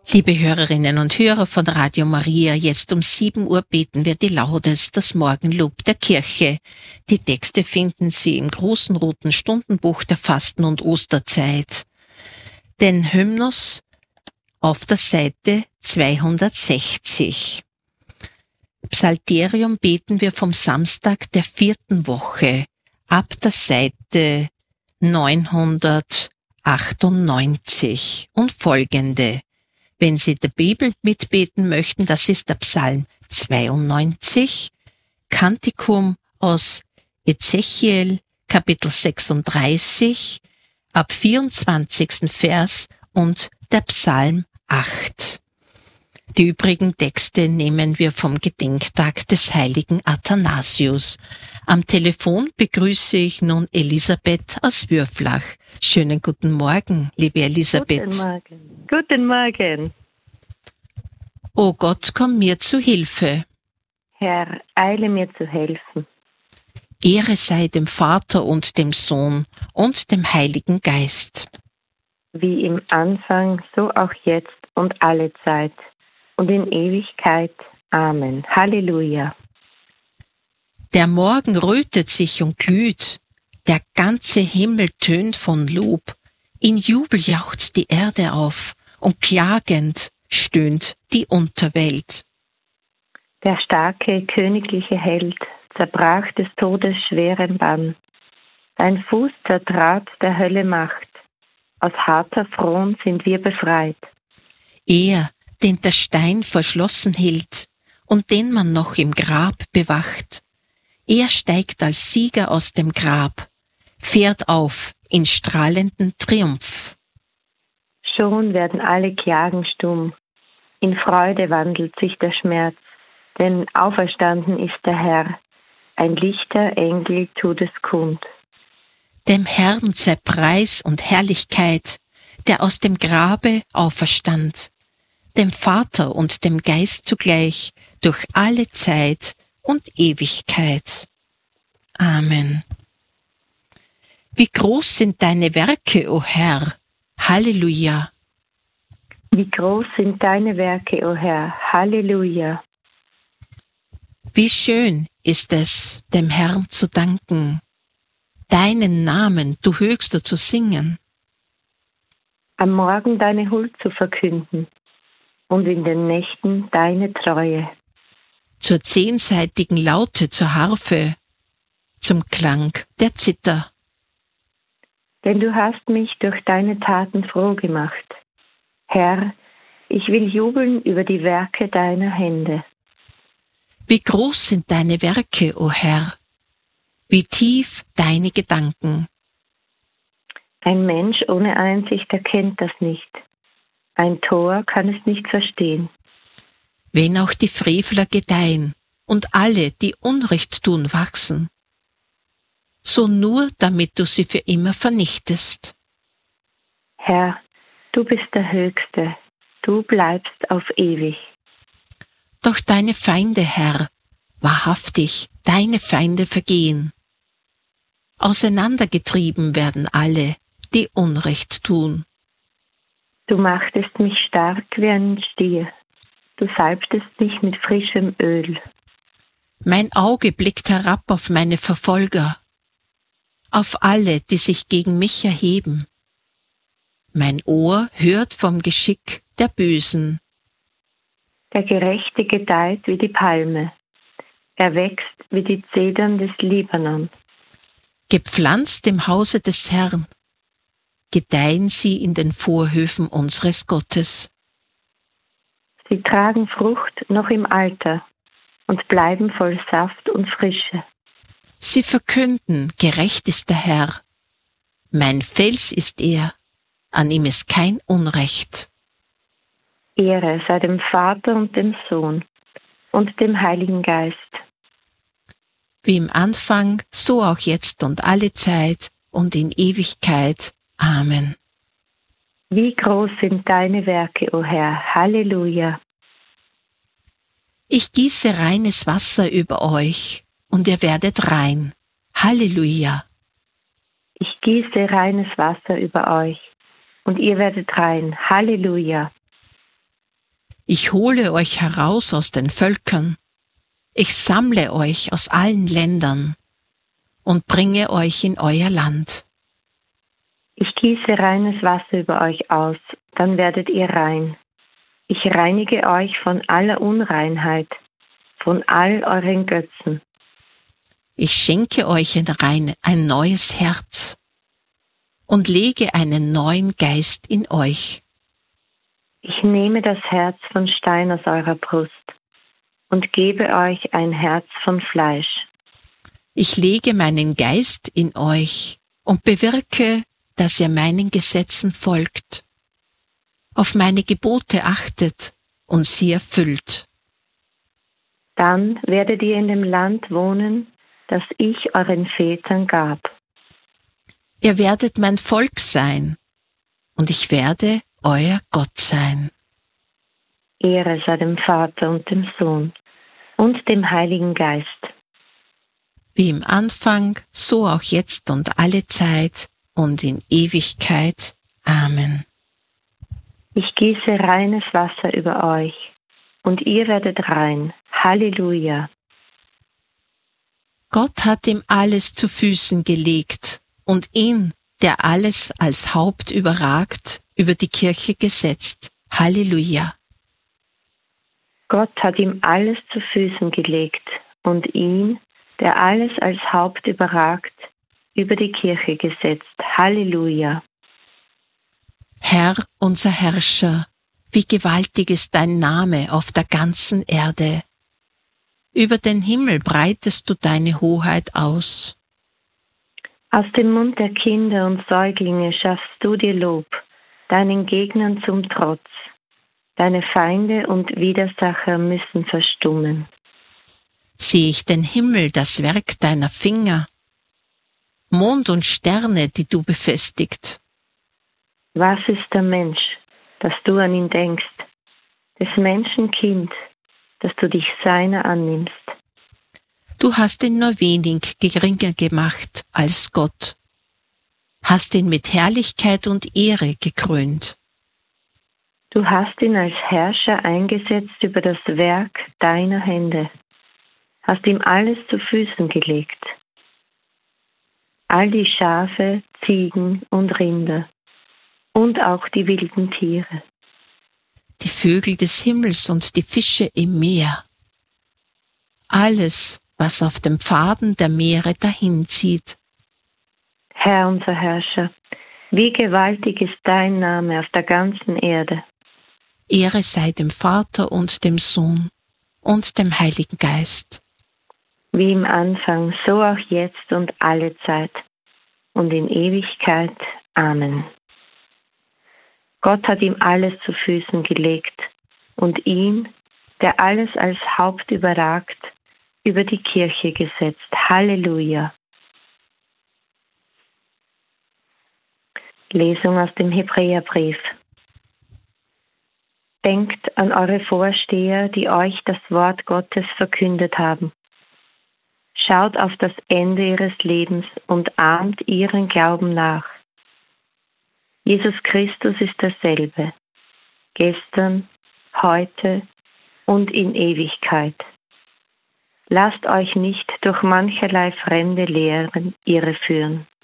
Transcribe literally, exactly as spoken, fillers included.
Liebe Hörerinnen und Hörer von Radio Maria, jetzt um sieben Uhr beten wir die Laudes, das Morgenlob der Kirche. Die Texte finden Sie im großen roten Stundenbuch der Fasten- und Osterzeit. Den Hymnus auf der Seite zweihundertsechzig. Psalterium beten wir vom Samstag der vierten Woche ab der Seite neunhundertachtundneunzig und folgende. Wenn Sie der Bibel mitbeten möchten, das ist der Psalm zweiundneunzig, Kantikum aus Ezechiel, Kapitel sechsunddreißig, ab vierundzwanzigsten Vers und der Psalm acht. Die übrigen Texte nehmen wir vom Gedenktag des heiligen Athanasius. Am Telefon begrüße ich nun Elisabeth aus Würflach. Schönen guten Morgen, liebe Elisabeth. Guten Morgen. Guten Morgen. O Gott, komm mir zu Hilfe. Herr, eile mir zu helfen. Ehre sei dem Vater und dem Sohn und dem Heiligen Geist. Wie im Anfang, so auch jetzt und alle Zeit und in Ewigkeit. Amen. Halleluja. Der Morgen rötet sich und glüht, der ganze Himmel tönt von Lob, in Jubel jauchzt die Erde auf und klagend stöhnt die Unterwelt. Der starke königliche Held zerbrach des Todes schweren Bann. Dein Fuß zertrat der Hölle Macht, aus harter Fron sind wir befreit. Er, den der Stein verschlossen hielt und den man noch im Grab bewacht, er steigt als Sieger aus dem Grab, fährt auf in strahlenden Triumph. Schon werden alle Klagen stumm, in Freude wandelt sich der Schmerz, denn auferstanden ist der Herr, ein lichter Engel tut es kund. Dem Herrn sei Preis und Herrlichkeit, der aus dem Grabe auferstand, dem Vater und dem Geist zugleich, durch alle Zeit und Ewigkeit. Amen. Wie groß sind deine Werke, o Herr! Halleluja! Wie groß sind deine Werke, o Herr! Halleluja! Wie schön ist es, dem Herrn zu danken, deinen Namen, du Höchster, zu singen. Am Morgen deine Huld zu verkünden und in den Nächten deine Treue. Zur zehnseitigen Laute zur Harfe, zum Klang der Zither. Denn du hast mich durch deine Taten froh gemacht. Herr, ich will jubeln über die Werke deiner Hände. Wie groß sind deine Werke, o Herr! Wie tief deine Gedanken! Ein Mensch ohne Einsicht erkennt das nicht. Ein Tor kann es nicht verstehen. Wenn auch die Frevler gedeihen und alle, die Unrecht tun, wachsen, so nur, damit du sie für immer vernichtest. Herr, du bist der Höchste, du bleibst auf ewig. Doch deine Feinde, Herr, wahrhaftig, deine Feinde vergehen. Auseinandergetrieben werden alle, die Unrecht tun. Du machtest mich stark wie ein Stier, du salbtest mich mit frischem Öl. Mein Auge blickt herab auf meine Verfolger, auf alle, die sich gegen mich erheben. Mein Ohr hört vom Geschick der Bösen. Der Gerechte gedeiht wie die Palme, er wächst wie die Zedern des Libanon. Gepflanzt im Hause des Herrn, gedeihen sie in den Vorhöfen unseres Gottes. Sie tragen Frucht noch im Alter und bleiben voll Saft und Frische. Sie verkünden, gerecht ist der Herr. Mein Fels ist er, an ihm ist kein Unrecht. Ehre sei dem Vater und dem Sohn und dem Heiligen Geist. Wie im Anfang, so auch jetzt und alle Zeit und in Ewigkeit. Amen. Wie groß sind deine Werke, o Herr! Halleluja! Ich gieße reines Wasser über euch, und ihr werdet rein. Halleluja! Ich gieße reines Wasser über euch, und ihr werdet rein. Halleluja! Ich hole euch heraus aus den Völkern. Ich sammle euch aus allen Ländern und bringe euch in euer Land. Ich gieße reines Wasser über euch aus, dann werdet ihr rein. Ich reinige euch von aller Unreinheit, von all euren Götzen. Ich schenke euch ein, rein, ein neues Herz und lege einen neuen Geist in euch. Ich nehme das Herz von Stein aus eurer Brust und gebe euch ein Herz von Fleisch. Ich lege meinen Geist in euch und bewirke, dass ihr meinen Gesetzen folgt, auf meine Gebote achtet und sie erfüllt. Dann werdet ihr in dem Land wohnen, das ich euren Vätern gab. Ihr werdet mein Volk sein, und ich werde euer Gott sein. Ehre sei dem Vater und dem Sohn und dem Heiligen Geist. Wie im Anfang, so auch jetzt und alle Zeit und in Ewigkeit. Amen. Ich gieße reines Wasser über euch, und ihr werdet rein. Halleluja. Gott hat ihm alles zu Füßen gelegt und ihn, der alles als Haupt überragt, über die Kirche gesetzt. Halleluja. Gott hat ihm alles zu Füßen gelegt und ihn, der alles als Haupt überragt, über die Kirche gesetzt. Halleluja. Herr, unser Herrscher, wie gewaltig ist dein Name auf der ganzen Erde. Über den Himmel breitest du deine Hoheit aus. Aus dem Mund der Kinder und Säuglinge schaffst du dir Lob, deinen Gegnern zum Trotz. Deine Feinde und Widersacher müssen verstummen. Sehe ich den Himmel, das Werk deiner Finger, Mond und Sterne, die du befestigt. Was ist der Mensch, dass du an ihn denkst, des Menschen Kind, dass du dich seiner annimmst? Du hast ihn nur wenig geringer gemacht als Gott, hast ihn mit Herrlichkeit und Ehre gekrönt. Du hast ihn als Herrscher eingesetzt über das Werk deiner Hände, hast ihm alles zu Füßen gelegt. All die Schafe, Ziegen und Rinder und auch die wilden Tiere. Die Vögel des Himmels und die Fische im Meer. Alles, was auf dem Pfaden der Meere dahinzieht. Herr, unser Herrscher, wie gewaltig ist dein Name auf der ganzen Erde. Ehre sei dem Vater und dem Sohn und dem Heiligen Geist. Wie im Anfang, so auch jetzt und alle Zeit und in Ewigkeit. Amen. Gott hat ihm alles zu Füßen gelegt und ihn, der alles als Haupt überragt, über die Kirche gesetzt. Halleluja. Lesung aus dem Hebräerbrief. Denkt an eure Vorsteher, die euch das Wort Gottes verkündet haben. Schaut auf das Ende ihres Lebens und ahmt ihren Glauben nach. Jesus Christus ist derselbe, gestern, heute und in Ewigkeit. Lasst euch nicht durch mancherlei fremde Lehren irreführen.